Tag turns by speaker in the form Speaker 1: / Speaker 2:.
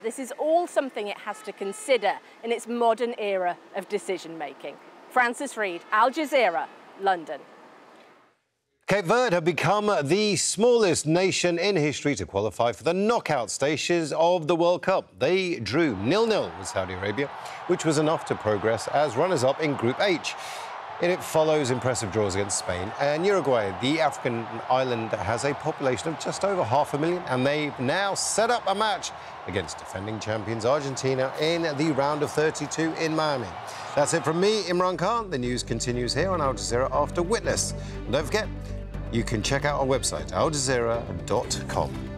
Speaker 1: This is all something it has to consider in its modern era of decision-making. Francis Reid, Al Jazeera, London.
Speaker 2: Cape Verde have become the smallest nation in history to qualify for the knockout stages of the World Cup. They drew 0-0 with Saudi Arabia, which was enough to progress as runners-up in Group H. It follows impressive draws against Spain and Uruguay. The African island has a population of just over 500,000, and they've now set up a match against defending champions Argentina in the round of 32 in Miami. That's it from me, Imran Khan. The news continues here on Al Jazeera after Witness. And don't forget, you can check out our website, aljazeera.com.